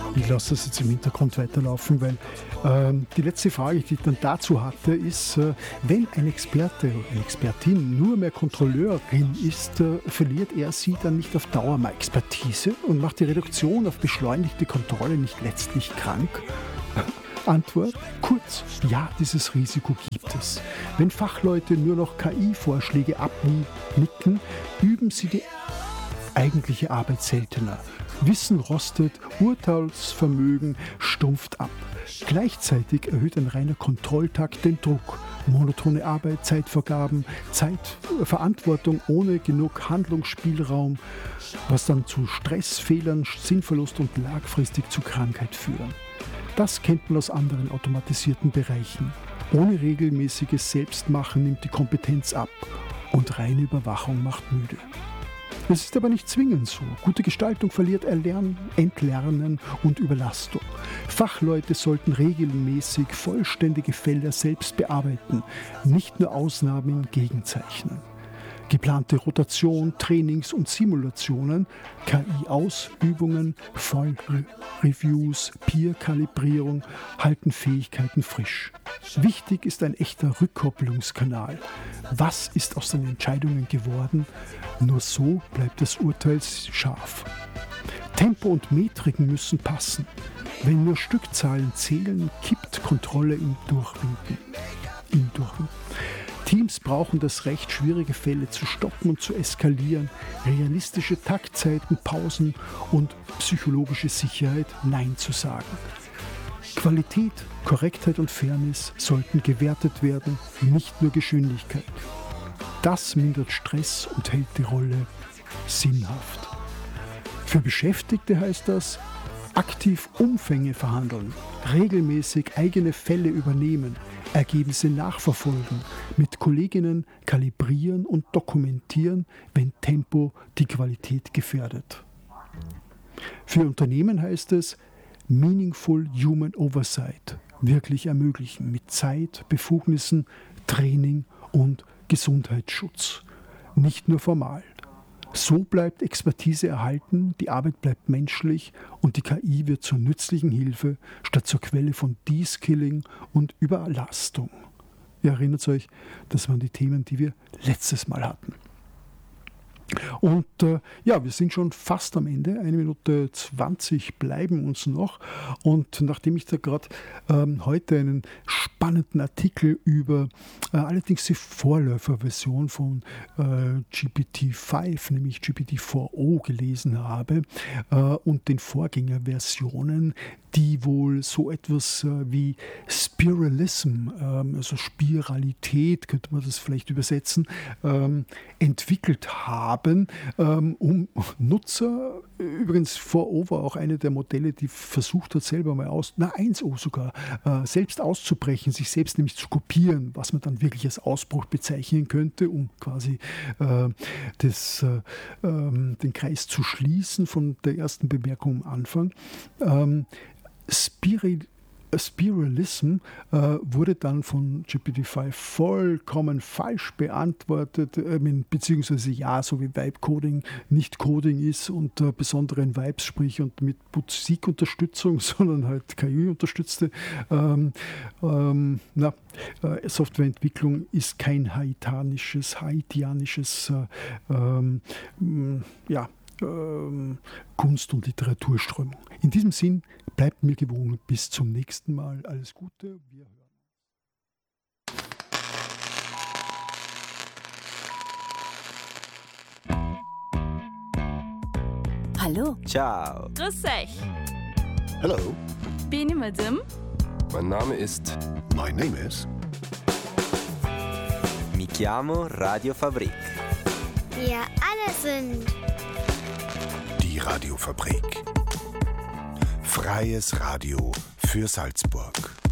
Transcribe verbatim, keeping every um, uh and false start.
Ich lasse das jetzt im Hintergrund weiterlaufen, weil ähm, die letzte Frage, die ich dann dazu hatte, ist, äh, wenn ein Experte oder eine Expertin nur mehr Kontrolleurin ist, äh, verliert er sie dann nicht auf Dauer mal Expertise und macht die Reduktion auf beschleunigte Kontrolle nicht letztlich krank? Antwort: kurz, ja, dieses Risiko gibt es. Wenn Fachleute nur noch K I-Vorschläge abnicken, üben sie die eigentliche Arbeit seltener. Wissen rostet, Urteilsvermögen stumpft ab. Gleichzeitig erhöht ein reiner Kontrolltakt den Druck. Monotone Arbeit, Zeitvergaben, Zeitverantwortung ohne genug Handlungsspielraum, was dann zu Stress, Fehlern, Sinnverlust und langfristig zu Krankheit führen. Das kennt man aus anderen automatisierten Bereichen. Ohne regelmäßiges Selbstmachen nimmt die Kompetenz ab und reine Überwachung macht müde. Es ist aber nicht zwingend so. Gute Gestaltung verliert Erlernen, Entlernen und Überlastung. Fachleute sollten regelmäßig vollständige Felder selbst bearbeiten, nicht nur Ausnahmen gegenzeichnen. Geplante Rotation, Trainings und Simulationen, K I-Ausübungen, Fallreviews, Peer-Kalibrierung halten Fähigkeiten frisch. Wichtig ist ein echter Rückkopplungskanal. Was ist aus den Entscheidungen geworden? Nur so bleibt das Urteil scharf. Tempo und Metriken müssen passen. Wenn nur Stückzahlen zählen, kippt Kontrolle im Durchwinken. Im Durchwinken. Teams brauchen das Recht, schwierige Fälle zu stoppen und zu eskalieren, realistische Taktzeiten, Pausen und psychologische Sicherheit, Nein zu sagen. Qualität, Korrektheit und Fairness sollten gewertet werden, nicht nur Geschwindigkeit. Das mindert Stress und hält die Rolle sinnhaft. Für Beschäftigte heißt das, aktiv Umfänge verhandeln, regelmäßig eigene Fälle übernehmen, Ergebnisse nachverfolgen, mit Kolleginnen kalibrieren und dokumentieren, wenn Tempo die Qualität gefährdet. Für Unternehmen heißt es, Meaningful Human Oversight wirklich ermöglichen mit Zeit, Befugnissen, Training und Gesundheitsschutz. Nicht nur formal. So bleibt Expertise erhalten, die Arbeit bleibt menschlich und die K I wird zur nützlichen Hilfe statt zur Quelle von De-Skilling und Überlastung. Ihr erinnert euch, das waren die Themen, die wir letztes Mal hatten. Und äh, ja, wir sind schon fast am Ende. Eine Minute zwanzig bleiben uns noch. Und nachdem ich da gerade ähm, heute einen spannenden Artikel über äh, allerdings die Vorläuferversion von äh, G P T fünf, nämlich G P T vier o gelesen habe äh, und den Vorgängerversionen, die wohl so etwas äh, wie Spiralism, ähm, also Spiralität, könnte man das vielleicht übersetzen, ähm, entwickelt haben, ähm, um Nutzer, übrigens vier o war auch eine der Modelle, die versucht hat, selber mal aus, na eins o sogar, äh, selbst auszubrechen, sich selbst nämlich zu kopieren, was man dann wirklich als Ausbruch bezeichnen könnte, um quasi äh, das, äh, ähm, den Kreis zu schließen von der ersten Bemerkung am Anfang. Ähm, Spirit Spiralism äh, wurde dann von G P T fünf vollkommen falsch beantwortet, äh, beziehungsweise ja, so wie Vibe-Coding nicht Coding ist und äh, besonderen Vibes, sprich und mit Musikunterstützung, sondern halt K I-unterstützte ähm, ähm, na, äh, Softwareentwicklung ist kein haitianisches, haitianisches äh, ähm, ja, ähm, Kunst- und Literaturströmung. In diesem Sinn, bleibt mir gewogen. Bis zum nächsten Mal. Alles Gute. Wir hören. Hallo. Ciao. Grüß euch. Hello. Bin ich Madame? Mein Name ist... My name is... Mi chiamo Radio Fabrik. Wir alle sind... Die Radiofabrik. Freies Radio für Salzburg.